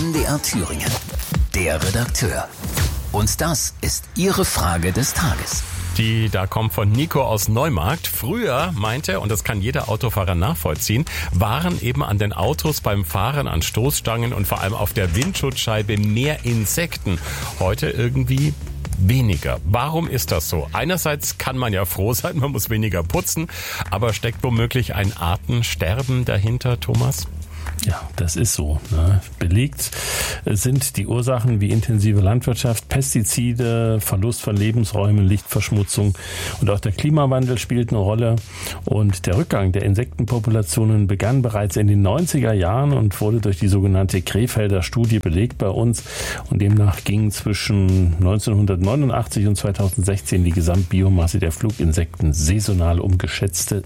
MDR Thüringen. Der Redakteur. Und das ist Ihre Frage des Tages. Die da kommt von Nico aus Neumarkt. Früher, meinte, und das kann jeder Autofahrer nachvollziehen, waren eben an den Autos beim Fahren an Stoßstangen und vor allem auf der Windschutzscheibe mehr Insekten. Heute irgendwie weniger. Warum ist das so? Einerseits kann man ja froh sein, man muss weniger putzen, aber steckt womöglich ein Artensterben dahinter, Thomas? Ja, das ist so. Belegt sind die Ursachen wie intensive Landwirtschaft, Pestizide, Verlust von Lebensräumen, Lichtverschmutzung und auch der Klimawandel spielt eine Rolle. Und der Rückgang der Insektenpopulationen begann bereits in den 90er Jahren und wurde durch die sogenannte Krefelder Studie belegt bei uns. Und demnach ging zwischen 1989 und 2016 die Gesamtbiomasse der Fluginsekten saisonal um geschätzte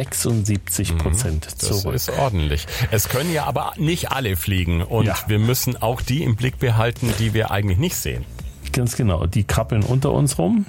76% zurück. Das ist ordentlich. Es können ja aber nicht alle fliegen und wir müssen auch die im Blick behalten, die wir eigentlich nicht sehen. Ganz genau, die krabbeln unter uns rum,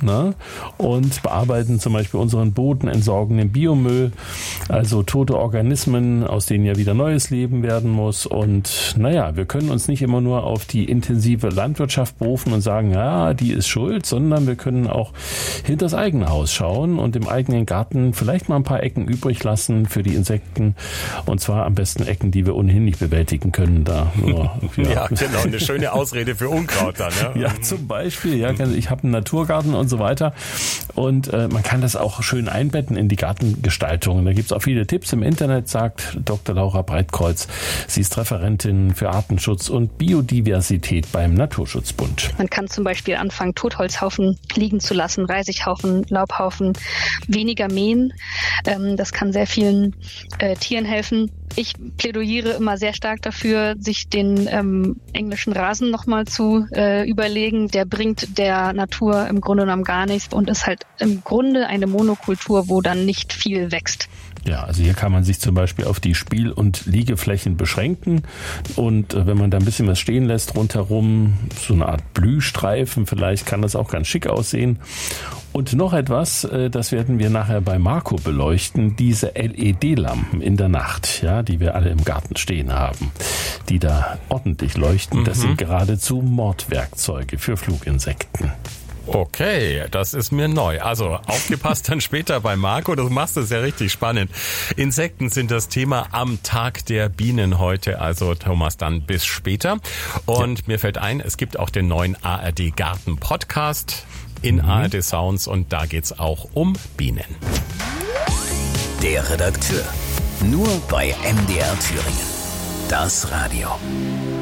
und bearbeiten zum Beispiel unseren Boden, entsorgen den Biomüll, also tote Organismen, aus denen ja wieder neues Leben werden muss. Und wir können uns nicht immer nur auf die intensive Landwirtschaft berufen und sagen, ja, die ist schuld, sondern wir können auch hinter das eigene Haus schauen und im eigenen Garten vielleicht mal ein paar Ecken übrig lassen für die Insekten. Und zwar am besten Ecken, die wir ohnehin nicht bewältigen können. Ja, genau, eine schöne Ausrede für Unkraut dann. Ja, zum Beispiel, ich habe einen Naturgarten und so weiter und man kann das auch schön einbetten in die Gartengestaltung. Da gibt es auch viele Tipps im Internet, sagt Dr. Laura Breitkreuz. Sie ist Referentin für Artenschutz und Biodiversität beim Naturschutzbund. Man kann zum Beispiel anfangen, Totholzhaufen liegen zu lassen, Reisighaufen, Laubhaufen, weniger mähen. Das kann sehr vielen Tieren helfen. Ich plädiere immer sehr stark dafür, sich den englischen Rasen nochmal zu überlegen. Der bringt der Natur im Grunde genommen gar nichts und ist halt im Grunde eine Monokultur, wo dann nicht viel wächst. Ja, also hier kann man sich zum Beispiel auf die Spiel- und Liegeflächen beschränken und wenn man da ein bisschen was stehen lässt rundherum, so eine Art Blühstreifen, vielleicht kann das auch ganz schick aussehen. Und noch etwas, das werden wir nachher bei Marco beleuchten, diese LED-Lampen in der Nacht, die wir alle im Garten stehen haben, die da ordentlich leuchten, das sind geradezu Mordwerkzeuge für Fluginsekten. Okay, das ist mir neu. Also aufgepasst dann später bei Marco, du machst es ja richtig spannend. Insekten sind das Thema am Tag der Bienen heute, also Thomas, dann bis später. Und mir fällt ein, es gibt auch den neuen ARD Garten Podcast in ARD Sounds und da geht's auch um Bienen. Der Redakteur, nur bei MDR Thüringen. Das Radio.